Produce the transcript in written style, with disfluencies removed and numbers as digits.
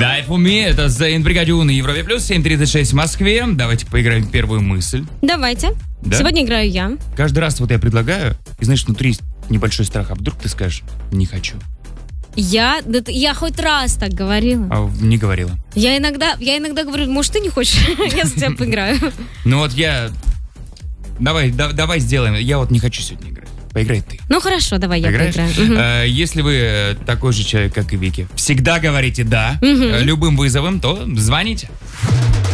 Die for me, это Зейн, Бригадюн и Европе Плюс, 7:36 в Москве. Давайте поиграем в первую мысль. Давайте. Да? Сегодня играю я. Каждый раз вот я предлагаю, и знаешь, внутри небольшой страх, а вдруг ты скажешь «не хочу». Я хоть раз так говорила. А не говорила. Я иногда говорю, может, ты не хочешь? Я за тебя поиграю. Ну вот Давай сделаем. Я вот не хочу сегодня играть. Поиграй ты. Ну хорошо, давай я Поиграешь? поиграю. Если вы такой же человек, как и Вики, всегда говорите «да» любым вызовом, то звоните.